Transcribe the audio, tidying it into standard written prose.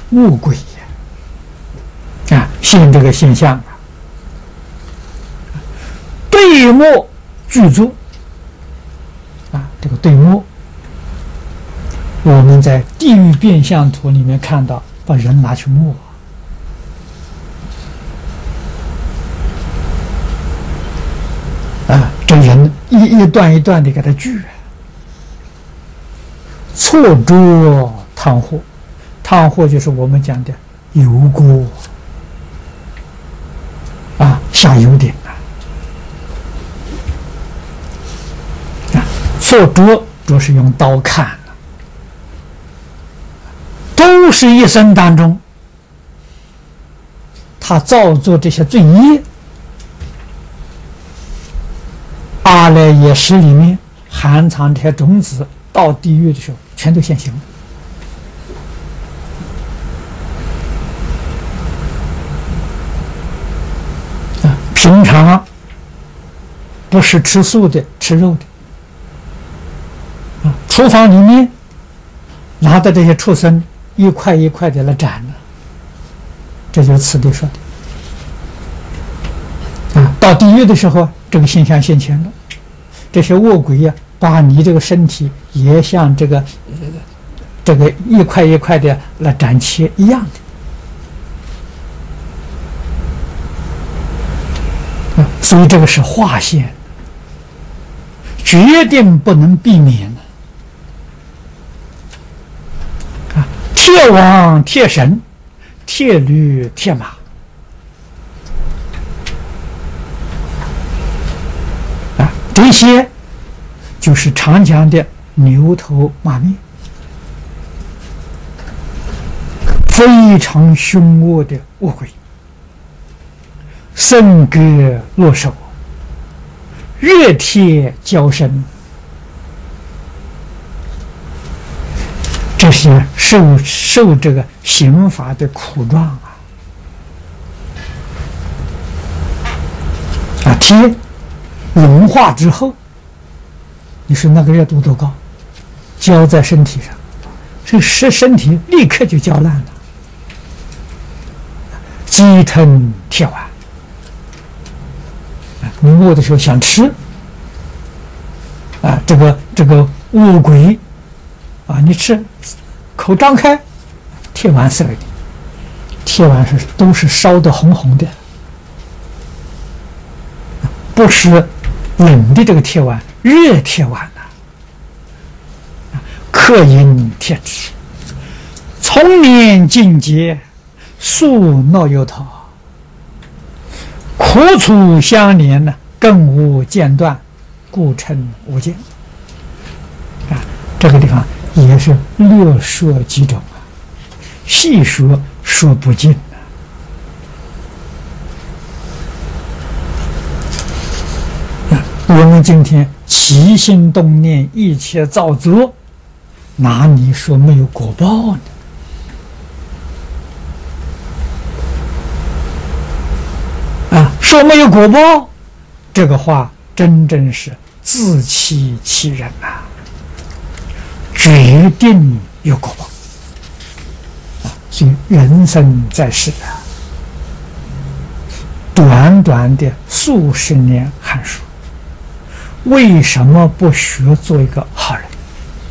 恶鬼呀！现这个现象啊，对末具足啊，这个对末，我们在地狱变相图里面看到，把人拿去磨啊，这人一段一段的给他锯，错捉汤祸，汤祸就是我们讲的油锅啊，下油点啊，错捉都是用刀砍的，都是一生当中他造作这些罪业，阿赖耶识里面含藏这些种子，到地狱的时候全都现行了。平常不是吃素的，吃肉的，厨房里面拿的这些畜生一块一块的来斩了，这就是此地说的。到地狱的时候，这个现象现前了，这些恶鬼呀，把你这个身体也像这个一块一块的来斩切一样的。所以这个是化现，决定不能避免的。铁王、铁神、铁驴、铁马，这些就是常讲的牛头马面，非常凶恶的恶鬼，身割落手，热铁交身，这些受这个刑罚的苦状铁融化之后，你说那个热度多高？浇在身体上，这身体立刻就焦烂了，鸡吞铁丸。你饿的时候想吃，这个恶鬼你吃，口张开，铁丸塞给你，铁丸都是烧得红红的，不是冷的这个铁丸，热铁丸克饮铁质，从年尽节，素闹忧桃，苦楚相连更无间断，故称无间。这个地方也是略说几种细说说不尽我们今天起心动念，一切造作，哪里说没有果报呢？说没有果报，这个话真正是自欺欺人决定有果报所以人生在世短短的数十年寒暑，为什么不学做一个好